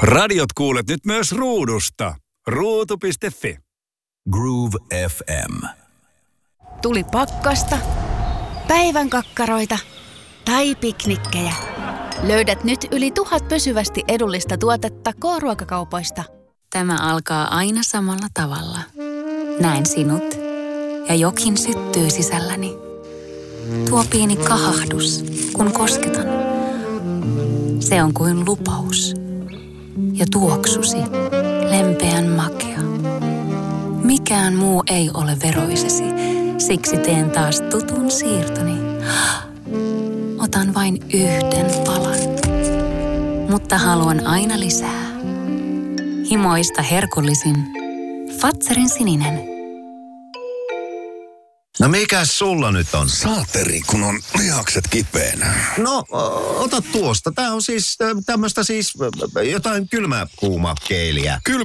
Radiot kuulet nyt myös ruudusta. Ruutu.fi. Groove FM. Tuli pakkasta, päivän kakkaroita tai piknikkejä. Löydät nyt yli 1000 pysyvästi edullista tuotetta K-ruokakaupoista. Tämä alkaa aina samalla tavalla. Näen sinut ja jokin syttyy sisälläni. Tuo pieni kahahdus, kun kosketan. Se on kuin lupaus. Ja tuoksusi, lempeän makea. Mikään muu ei ole veroisesi, siksi teen taas tutun siirtoni. Otan vain yhden palan, mutta haluan aina lisää. Himoista herkullisin Fazerin sininen. No mikäs sulla nyt on? Saateri, kun on lihakset kipeänä. No, ota tuosta. Tää on siis tämmöstä siis jotain kylmäkuumakeiliä.